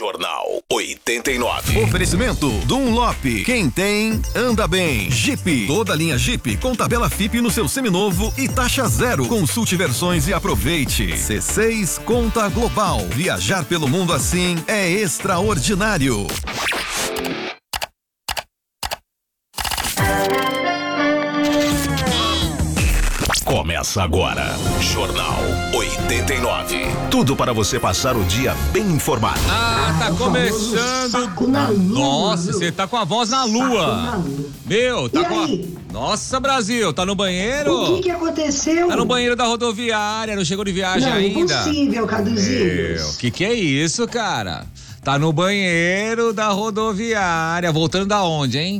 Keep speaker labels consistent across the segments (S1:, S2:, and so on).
S1: Jornal 89.
S2: Oferecimento Dunlop. Quem tem, anda bem. Jeep. Toda linha Jeep com tabela FIP no seu seminovo e taxa zero. Consulte versões e aproveite. C6 Conta Global. Viajar pelo mundo assim é extraordinário.
S1: Começa agora, Jornal 89. Tudo para você passar o dia bem informado.
S3: Tá começando. Nossa, você tá com a voz na lua. Meu, tá com a... Nossa, Brasil, tá no banheiro?
S4: O que aconteceu?
S3: Tá no banheiro da rodoviária, não chegou de viagem ainda.
S4: Impossível, Caduzinho.
S3: Meu, que é isso, cara? Tá no banheiro da rodoviária, voltando da onde, hein?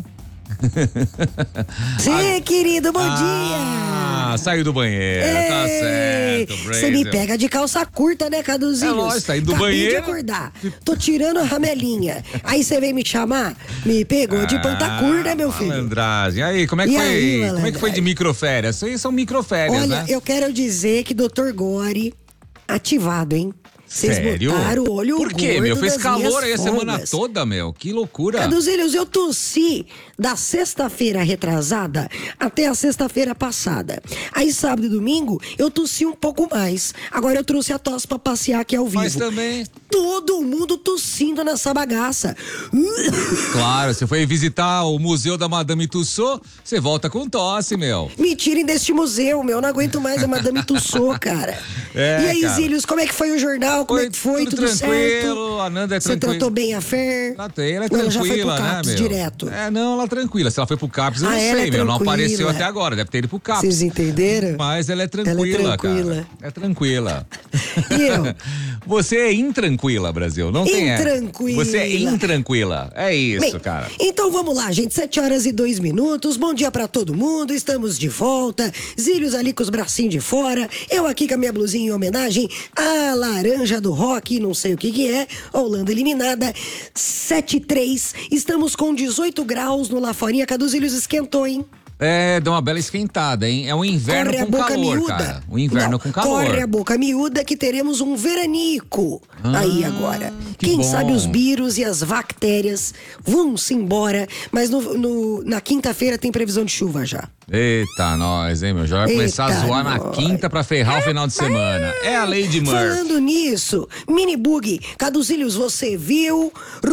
S4: Sim, querido, bom dia.
S3: Saiu do banheiro, tá certo.
S4: Você me pega de calça curta, né, Caduzinho?
S3: É lógico, saiu do
S4: Acabei
S3: banheiro.
S4: de acordar, tô tirando a ramelinha. Aí você vem me chamar, me pegou de pantacur, né, meu filho?
S3: Malandragem. Aí, como é que
S4: E
S3: foi?
S4: aí,
S3: Como é que foi de microférias? Isso aí são microférias,
S4: Olha,
S3: né?
S4: eu quero dizer que Dr. Gore ativado, hein? Vocês
S3: Sério?
S4: botaram o olho
S3: Por quê,
S4: gordo
S3: meu? Fez
S4: das
S3: calor
S4: minhas
S3: aí a semana
S4: folgas.
S3: toda, meu. Que loucura.
S4: Caduzinhos, eu tossi da sexta-feira retrasada até a sexta-feira passada. Aí sábado e domingo eu tossi um pouco mais. Agora eu trouxe a tosse pra passear aqui ao vivo.
S3: Mas também...
S4: Todo mundo tossindo nessa bagaça.
S3: Claro, você foi visitar o museu da Madame Tussauds, você volta com tosse, meu.
S4: Me tirem deste museu, meu. Não aguento mais a Madame Tussauds, cara. E aí,
S3: cara.
S4: Zílios, como é que foi o jornal? Como é que foi? Tudo
S3: tranquilo,
S4: certo?
S3: a Nanda é
S4: Você
S3: tranquila.
S4: tratou bem a Fer?
S3: Tratei, ela é
S4: Ou ela já foi pro
S3: tranquila, né,
S4: CAPS
S3: meu?
S4: direto?
S3: Não, ela é tranquila. Se ela foi pro CAPS, eu não
S4: ela é
S3: sei, meu. Não
S4: tranquila.
S3: apareceu até agora, deve ter ido pro CAPS.
S4: Vocês entenderam?
S3: Mas ela é tranquila, cara. É tranquila.
S4: E eu?
S3: Você é intranquila, Brasil. Não tem
S4: Intranquila.
S3: Você é intranquila. É isso,
S4: Bem,
S3: cara.
S4: Então vamos lá, gente. 7h02. Bom dia pra todo mundo. Estamos de volta. Zílios ali com os bracinhos de fora. Eu aqui com a minha blusinha em homenagem à laranja do rock. Não sei o que é. Holanda eliminada. 7h03. Estamos com 18 graus no Laforinha. Cadê os Zílios? Esquentou, hein?
S3: Dá uma bela esquentada, hein? É um inverno
S4: Corre a
S3: com
S4: boca
S3: calor,
S4: miúda.
S3: cara. Um inverno
S4: Não,
S3: com calor.
S4: Corre a boca miúda que teremos um veranico aí agora.
S3: que
S4: Quem
S3: bom.
S4: sabe os vírus e as bactérias vão-se embora, mas na quinta-feira tem previsão de chuva já.
S3: Eita, nós, hein, meu? Já vai começar a
S4: Eita,
S3: zoar na
S4: nós.
S3: quinta pra ferrar o final de semana. É a lei de Murphy.
S4: Falando nisso, mini bug, Caduzílios, você viu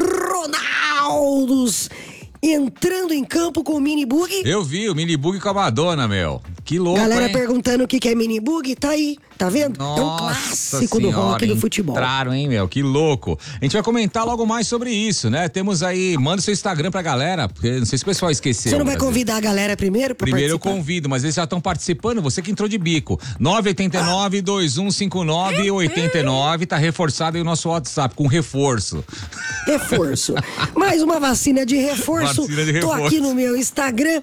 S4: Ronaldos entrando em campo com o mini bug?
S3: Eu vi o mini bug com a Madonna, meu. Que louco,
S4: Galera
S3: hein?
S4: perguntando o que é mini bug, tá aí, tá vendo?
S3: Nossa
S4: É um clássico do
S3: senhora,
S4: rock e do futebol.
S3: Entraram, hein, meu? Que louco. A gente vai comentar logo mais sobre isso, né? Temos aí, manda seu Instagram pra galera, porque não sei se o pessoal esqueceu.
S4: Você não vai
S3: Brasil.
S4: convidar a galera primeiro pra
S3: Primeiro eu
S4: participar?
S3: convido, mas eles já estão participando, você que entrou de bico. 989-2159-89, tá reforçado aí o nosso WhatsApp, com reforço.
S4: Reforço. Mais uma vacina de reforço.
S3: Vacina de
S4: Tô
S3: reforço.
S4: aqui no meu Instagram,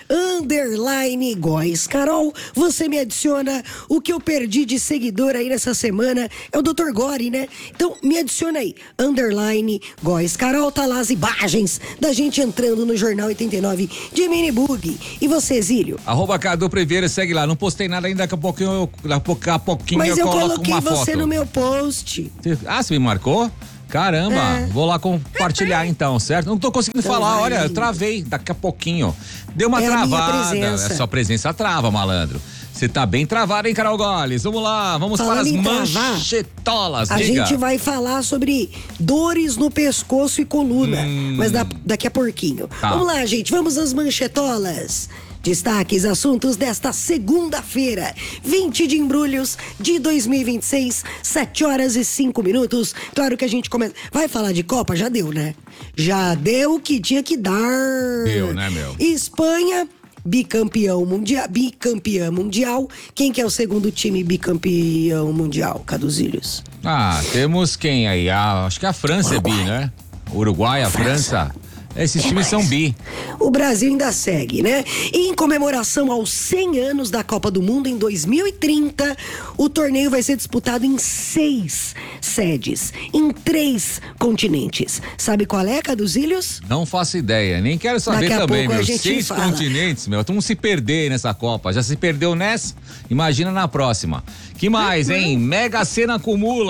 S4: _Góes Carol. Você me adiciona. O que eu perdi de seguidor aí nessa semana é o Dr. Gore, né? Então me adiciona aí, _Góes Carol. Tá lá as imagens da gente entrando no Jornal 89 de Mini Bug. E você, Zílio?
S3: @Cadu Priveira, segue lá. Não postei nada ainda, daqui a pouquinho
S4: Mas eu
S3: coloco
S4: coloquei
S3: uma
S4: você
S3: foto.
S4: no meu post.
S3: Você me marcou? Caramba, vou lá compartilhar então, certo? Não tô conseguindo
S4: Então
S3: falar,
S4: vai.
S3: olha, eu travei daqui a pouquinho. Deu uma
S4: É a minha
S3: travada.
S4: presença.
S3: É sua presença trava, malandro. Você tá bem travado, hein, Carol Goles? Vamos lá, vamos
S4: Falando
S3: para as
S4: em travar,
S3: manchetolas,
S4: A
S3: diga.
S4: gente vai falar sobre dores no pescoço e coluna, mas daqui a pouquinho.
S3: Tá.
S4: Vamos lá, gente, vamos às manchetolas. Destaques, assuntos desta segunda-feira, 20 de embrulhos de 2026, 7h05. Claro que a gente começa. Vai falar de Copa? Já deu, né? Já deu o que tinha que dar.
S3: Deu, né, meu?
S4: Espanha, bicampeã mundial. Quem que é o segundo time bicampeão mundial, Caduzílios?
S3: Temos quem aí? Acho que a França é bi, né? Uruguai, a França. Esses times são bi.
S4: O Brasil ainda segue, né? E em comemoração aos 100 anos da Copa do Mundo em 2030, o torneio vai ser disputado em 6 sedes, em 3 continentes. Sabe qual é, Caduzílios?
S3: Não faço ideia, nem quero saber
S4: Daqui a
S3: também,
S4: pouco a
S3: meu.
S4: gente
S3: 6
S4: fala.
S3: continentes, meu. Vamos se perder nessa Copa. Já se perdeu nessa? Imagina na próxima. Que mais, hein? Mega Sena acumula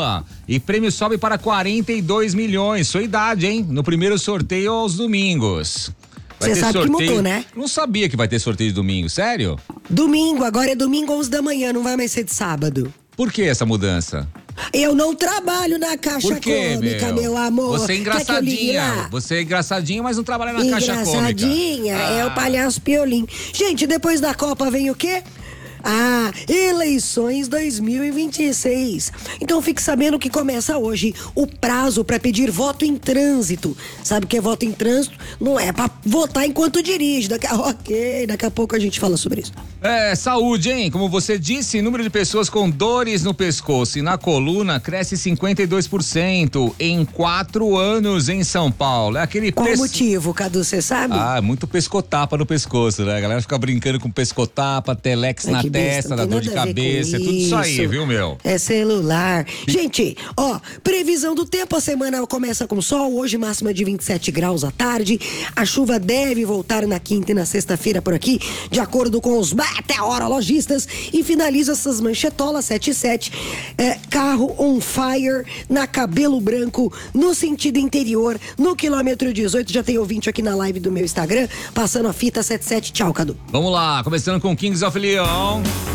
S3: E prêmio sobe para 42 milhões. Sua idade, hein? No primeiro sorteio aos domingos.
S4: Você sabe que mudou, né?
S3: Não sabia que vai ter sorteio de domingo, sério?
S4: Domingo, agora é domingo 11 da manhã, não vai mais ser de sábado.
S3: Por que essa mudança?
S4: Eu não trabalho na Caixa
S3: Por quê,
S4: Cômica, meu amor.
S3: Você é engraçadinha. Você é engraçadinha, mas não trabalha na Caixa Cômica.
S4: Engraçadinha, é o palhaço Piolim. Gente, depois da Copa vem o quê? Eleições 2026. Então fique sabendo que começa hoje o prazo para pedir voto em trânsito. Sabe o que é voto em trânsito? Não é para votar enquanto dirige. Daqui a pouco a gente fala sobre isso.
S3: Saúde, hein? Como você disse, número de pessoas com dores no pescoço e na coluna cresce 52% em 4 anos em São Paulo. É aquele
S4: Qual o motivo, Cadu, você sabe?
S3: Muito pescotapa no pescoço, né? A galera fica brincando com pescotapa, telex na testa, da dor de cabeça, é tudo isso aí, viu, meu? É
S4: celular. Gente, previsão do tempo, a semana começa com sol, hoje máxima de 27 graus à tarde, a chuva deve voltar na quinta e na sexta-feira por aqui, de acordo com os meteorologistas, e finaliza essas manchetolas 77, carro on fire na Cabelo Branco, no sentido interior, no quilômetro 18, já tem ouvinte aqui na live do meu Instagram, passando a fita 77, tchau, Cadu.
S3: Vamos lá, começando com Kings of Leon.